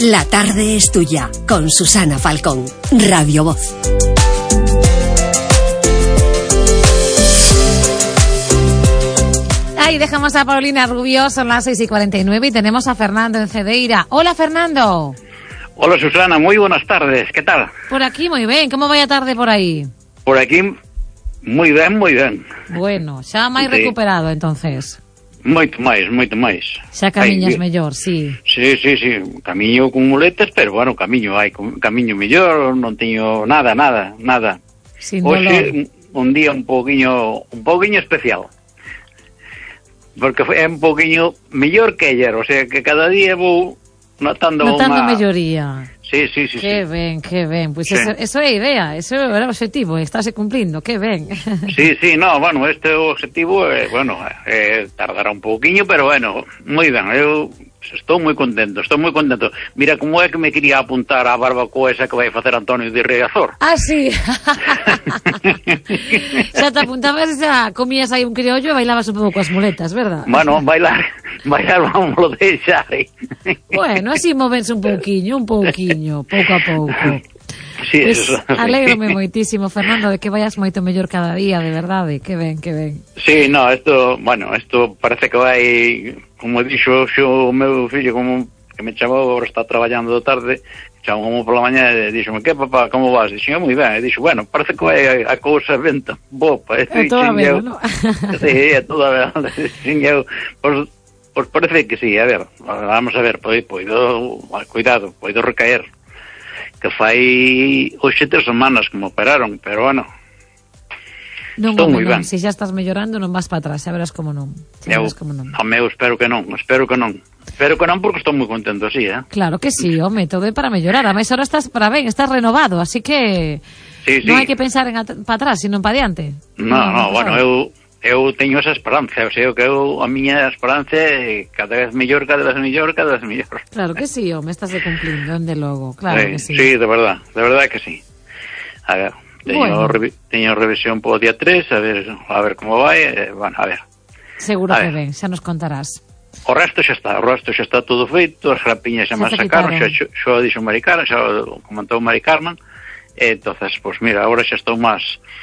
La tarde es tuya, con Susana Falcón, Radio Voz. Ahí dejamos a Paulina Rubio, son las 6:49 y tenemos a Fernando en Cedeira. Hola, Fernando. Hola, Susana, muy buenas tardes, ¿qué tal? Por aquí muy bien, ¿cómo vai a tarde por aí? Por aquí, moi ben, moi ben. Bueno, xa máis recuperado, entonces. Moito máis. Xa camiñas mellor, sí. Sí, camiño con muletas, pero bueno, camiño mellor, non teño nada. Sin dolor. Hoxe, un día un pouquiño especial. Porque é un pouquiño mellor que ayer, o sea, que cada día vou notando melloría. Sí. Que ben. Pois sí. Eso é a idea, eso é o objetivo, estáse cumplindo, que ben. Sí, no, bueno, este objetivo, tardará un pouquiño, pero bueno, moi ben, eu estou moi contento. Mira, como é que me quería apuntar á barbacoa esa que vai facer Antonio de Riazor. Ah, sí. Xa te apuntabas e xa comías aí un criollo e bailabas un pouco coas muletas, verdad? Bueno, bailar vamos lo deixar. Bueno, así movense un pouquiño, pouco a pouco. Sí, pues, eso. Alégrome moitísimo, Fernando, de que vayas moito mellor cada día, de verdade, que ben. Sí, no, isto parece que vai, como dixo o meu fillo, como que me chamou, agora está traballando de tarde, chamou pola mañá e díxome, que papá, como vas? Dixo, moi ben, e dixo, bueno, parece que vai a cousa venta bopa. É toda a vez, non? Sí, é toda a vez, Pois parece que sí, a ver, vamos a ver, cuidado, poido recaer, que fai hoxe 3 semanas que me operaron, pero bueno, estou moi ben. Se xa estás mellorando non vas para atrás, xa verás como non. Espero que non, porque estou moi contento así, Claro que sí, home, todo é para mellorar, a máis ahora estás para ben, estás renovado, así que sí. Non hai que pensar en para atrás, sino para diante. No, bueno, eu teño esa esperanza, o sea, que a miña esperanza é cada vez mellor. Claro que sí, home, estás de cumplindo, dende logo, claro que sí. Sí, de verdad que sí. A ver, teño revisión po día 3, a ver como vai, bueno, a ver. Seguro que ben, xa nos contarás. O resto xa está todo feito, as rapiñas xa me sacaron, xa dixo Mari Carmen, xa comentou Mari Carmen, entonces, pues mira, agora xa estou máis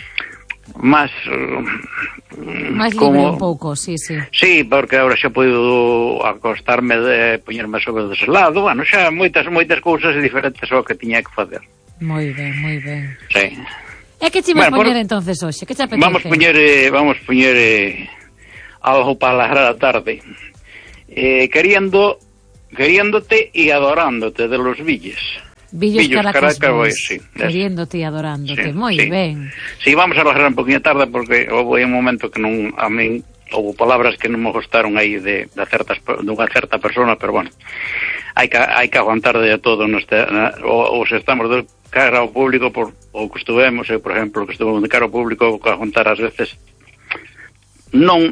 libre un pouco, sí. Sí, porque agora xa podo acostarme poñerme sobre o deslado, bueno, xa moitas cousas diferentes ao que tiña que facer. Moi ben. Sí. E que te vas poñer entonces hoxe? Que te apetece? Vamos poñer algo para alegrar a tarde. Queriéndote e adorándote de los Villes. Villos Caracas Boys, sí, queriéndote e adorándote, moi ben. Sí, vamos a alegrar un poquinho tarde porque houve un momento que a min houve palabras que non me gostaron aí dunha certa persona, pero bueno, hai que aguantar de todo ou se estamos de cara ao público ou que estuvemos, eu, por exemplo, que estuve de cara ao público, que aguantar ás veces non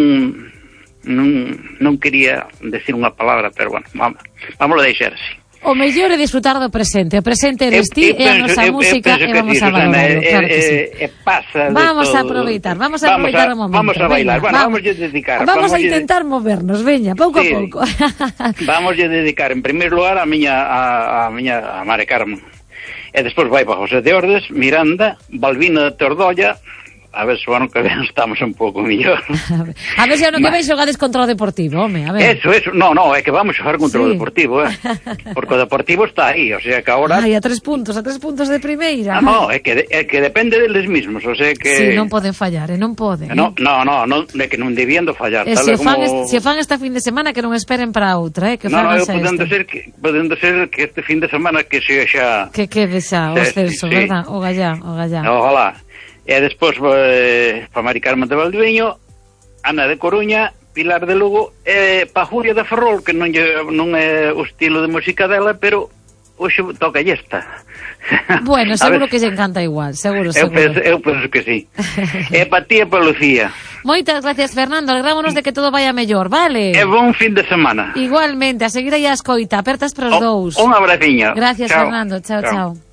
quería decir unha palabra, pero bueno, vamos a deixar así. O mellor é disfrutar do presente. O presente eres ti e a nosa música e vamos a valorarlo, claro que sí. Vamos a aproveitar o momento. Vamos a bailar, vamos a dedicar. Vamos a intentar movernos, veña, pouco a pouco. Vamos a dedicar, en primeiro lugar, a Mari Carmen. E despois vai para José de Ordes, Miranda, Balbino de Tordolla. A ver se o ano que ven estamos un pouco mellor. A ver se o ano que ven xogades contra o Deportivo, home, a ver. Eso, no, é que vamos xogar contra o Deportivo, porque o Deportivo está aí, o sea que agora... Ai, a 3 puntos de primeira. No, é que depende deles mismos, o sea que... Sí, non poden fallar, non poden. No, é que non debían fallar. Se fan esta fin de semana que non esperen para outra, que fan esta. Podendo ser que este fin de semana que sexa... Que quede xa o ascenso, verdad? O gallá. Ojalá. E despois para Mari Carmen de Valdeviño, Ana de Coruña, Pilar de Lugo e para Julia de Ferrol, que non é o estilo de música dela, pero hoxe toca esta. Bueno, seguro que lle encanta igual, seguro. Eu penso que sí. E para ti e para Lucía. Moitas gracias, Fernando, alegrámonos de que todo vaya mellor, vale? E bon fin de semana. Igualmente, a seguir aí a escoita, apertas para os dous. Un abraciño. Gracias, Fernando, chao.